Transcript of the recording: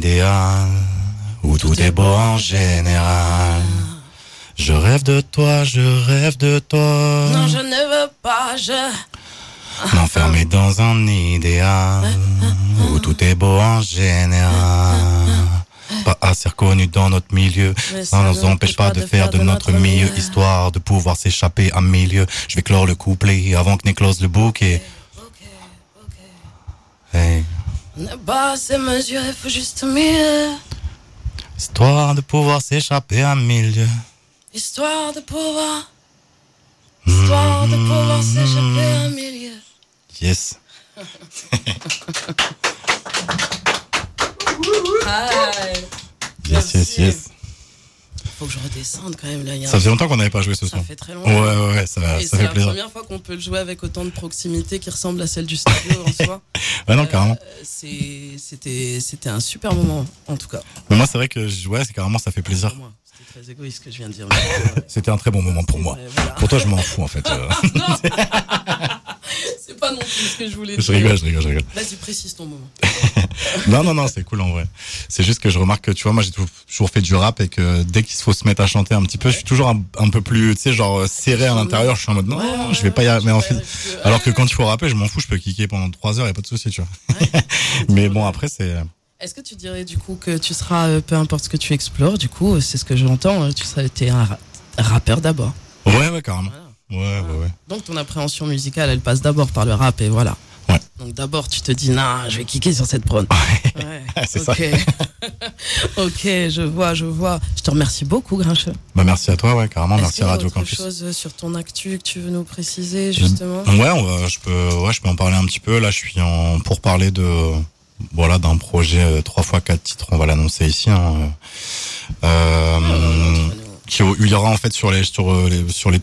idéal où tout est beau en général. Je rêve de toi, je rêve de toi. Non, je ne veux pas, m'enfermer dans un idéal où tout est beau en général. Pas assez reconnu dans notre milieu, ça ne nous empêche pas de faire de notre mieux, histoire de pouvoir s'échapper à milieu. Je vais clore le couplet avant que n'éclose le bouquet. Hey. Ne pas se mesurer, faut juste mieux. Histoire de pouvoir s'échapper à milieu. Histoire de pouvoir s'échapper à milieu. Yes. Yes. Faut que je redescende quand même là. Ça faisait longtemps qu'on n'avait pas joué ce son. Ça fait très longtemps. Ouais, ça fait plaisir. C'est la première fois qu'on peut le jouer avec autant de proximité qui ressemble à celle du studio en soi. Ouais, non, carrément. C'était un super moment en tout cas. Mais moi, c'est vrai que c'est carrément, ça fait plaisir. Pour moi, c'était très égoïste ce que je viens de dire. C'était un très bon moment pour moi. Voilà. Pour toi, je m'en fous en fait. Non. C'est pas non plus ce que je voulais dire. Je rigole. Vas-y, précise ton moment. Non, c'est cool en vrai. C'est juste que je remarque que, tu vois, moi j'ai toujours fait du rap et que dès qu'il faut se mettre à chanter un petit peu, je suis toujours un peu plus, tu sais, genre serré à l'intérieur. Je suis en mode non, je vais pas y aller. Mais en fait, alors que quand il faut rapper, je m'en fous, je peux kicker pendant 3 heures, y a pas de souci, tu vois. Ouais. Mais bon, après, c'est. Est-ce que tu dirais du coup que tu seras, peu importe ce que tu explores, du coup, c'est ce que j'entends, t'es un rappeur d'abord. Ouais, carrément. Voilà. Ouais. Donc ton appréhension musicale, elle passe d'abord par le rap et voilà. Ouais. Donc d'abord tu te dis non, je vais kicker sur cette prod. Ouais. C'est ça. Ok, je vois. Je te remercie beaucoup, Grincheux. Bah merci à toi, ouais, carrément. Merci à Radio Campus. Est-ce qu'il y a autre chose sur ton actu que tu veux nous préciser justement? Ouais, je peux en parler un petit peu. Là, je suis pour parler d'un projet 3x4 titres. On va l'annoncer ici. Où il y aura en fait sur les